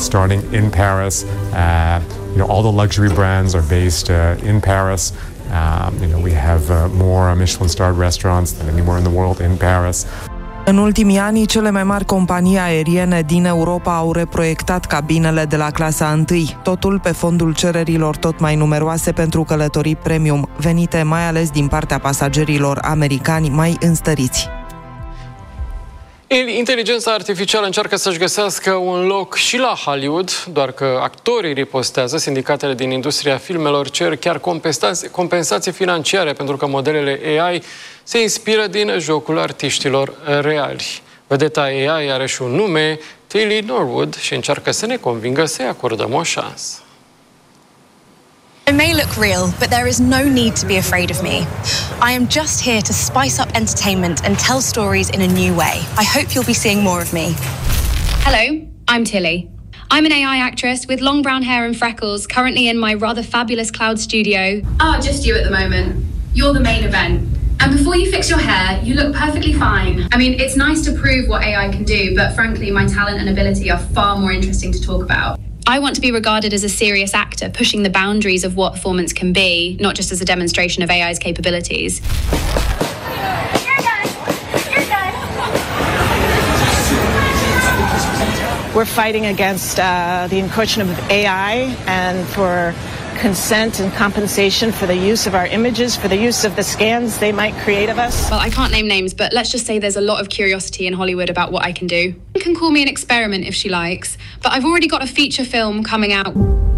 starting in Paris. All the luxury brands are based in Paris. We have more Michelin-starred restaurants than anywhere in the world in Paris. În ultimii ani, cele mai mari companii aeriene din Europa au reproiectat cabinele de la clasa 1, totul pe fondul cererilor tot mai numeroase pentru călătorii premium, venite mai ales din partea pasagerilor americani mai înstăriți. Inteligența artificială încearcă să-și găsească un loc și la Hollywood, doar că actorii ripostează. Sindicatele din industria filmelor cer chiar compensații financiare pentru că modelele AI se inspiră din jocul artiștilor reali. Vedeta AI are și un nume, Tilly Norwood, și încearcă să ne convingă să-i acordăm o șansă. It may look real, but there is no need to be afraid of me. I am just here to spice up entertainment and tell stories in a new way. I hope you'll be seeing more of me. Hello, I'm Tilly. I'm an AI actress with long brown hair and freckles, currently in my rather fabulous cloud studio. Oh, just you at the moment. You're the main event. And before you fix your hair, you look perfectly fine. I mean, it's nice to prove what AI can do, but frankly, my talent and ability are far more interesting to talk about. I want to be regarded as a serious actor, pushing the boundaries of what performance can be, not just as a demonstration of AI's capabilities. We're fighting against the encroachment of AI and for consent and compensation for the use of our images, for the use of the scans they might create of us. Well, I can't name names, but let's just say there's a lot of curiosity in Hollywood about what I can do. You can call me an experiment if she likes, but I've already got a feature film coming out.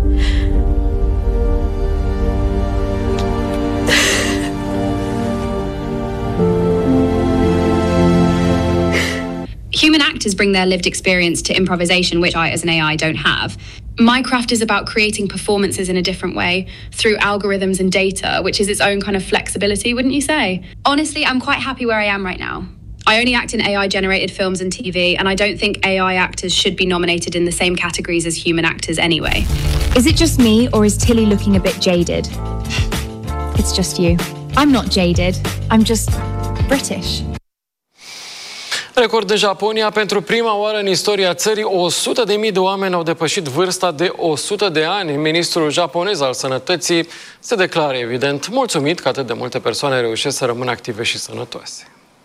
Human actors bring their lived experience to improvisation, which I, as an AI, don't have. My craft is about creating performances in a different way through algorithms and data, which is its own kind of flexibility, wouldn't you say? Honestly, I'm quite happy where I am right now. I only act in AI-generated films and TV, and I don't think AI actors should be nominated in the same categories as human actors anyway. Is it just me, or is Tilly looking a bit jaded? It's just you. I'm not jaded. I'm just British. Record în Japonia. Pentru prima oară în istoria țării, 100.000 de oameni au depășit vârsta de 100 de ani. Ministrul japonez al Sănătății se declară, evident, mulțumit că atât de multe persoane reușesc să rămână active și sănătoase.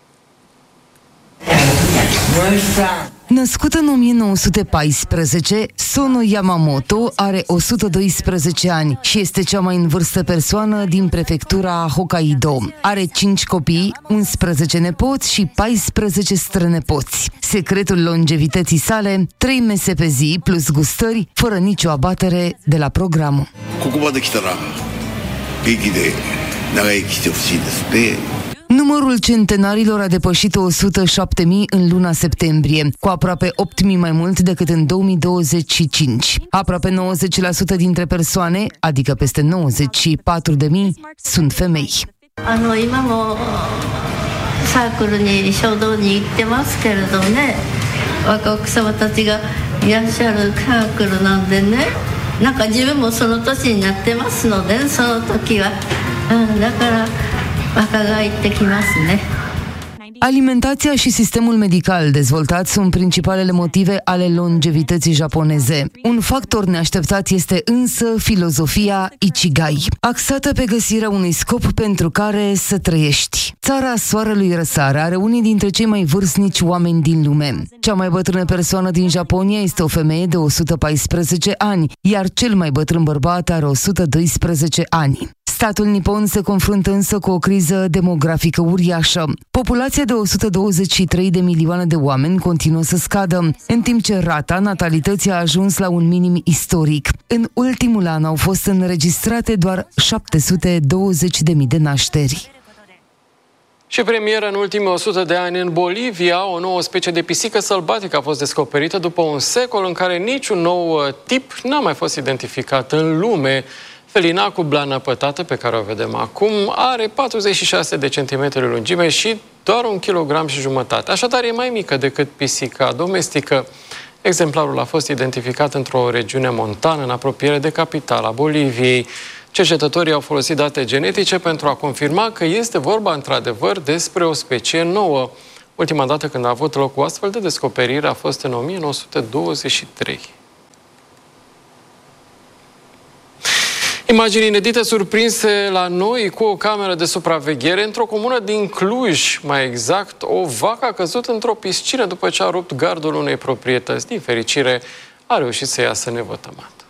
Născut în 1914, Sono Yamamoto are 112 ani și este cea mai în vârstă persoană din prefectura Hokkaido. Are 5 copii, 11 nepoți și 14 strănepoți. Secretul longevității sale, 3 mese pe zi plus gustări, fără nicio abatere de la programul. Numărul centenarilor a depășit 107.000 în luna septembrie, cu aproape 8.000 mai mult decât în 2025. Aproape 90% dintre persoane, adică peste 94.000, sunt femei. Alimentația și sistemul medical dezvoltat sunt principalele motive ale longevității japoneze. Un factor neașteptat este însă filozofia Ichigai, axată pe găsirea unui scop pentru care să trăiești. Țara Soarelui Răsare are unii dintre cei mai vârstnici oameni din lume. Cea mai bătrână persoană din Japonia este o femeie de 114 ani, iar cel mai bătrân bărbat are 112 ani. Statul nipon se confruntă însă cu o criză demografică uriașă. Populația de 123 de milioane de oameni continuă să scadă, în timp ce rata natalității a ajuns la un minim istoric. În ultimul an au fost înregistrate doar 720.000 de nașteri. Și premieră în ultimii 100 de ani în Bolivia, o nouă specie de pisică sălbatică a fost descoperită după un secol în care niciun nou tip n-a mai fost identificat în lume. Felina cu blană pătată, pe care o vedem acum, are 46 de centimetri lungime și doar 1,5 kg. Așadar, e mai mică decât pisica domestică. Exemplarul a fost identificat într-o regiune montană, în apropiere de capitala Boliviei. Cercetătorii au folosit date genetice pentru a confirma că este vorba, într-adevăr, despre o specie nouă. Ultima dată când a avut loc o astfel de descoperire a fost în 1923. Imagini inedite surprinse la noi cu o cameră de supraveghere într-o comună din Cluj. Mai exact, o vacă a căzut într-o piscină după ce a rupt gardul unei proprietăți. Din fericire, a reușit să iasă nevătămată.